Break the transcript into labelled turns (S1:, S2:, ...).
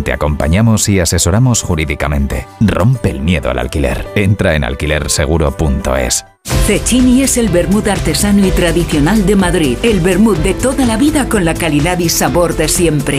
S1: Te acompañamos y asesoramos jurídicamente. Rompe el miedo al alquiler. Entra en alquilerseguro.es.
S2: Cecchini es el vermut artesano y tradicional de Madrid. El vermut de toda la vida con la calidad y sabor de siempre.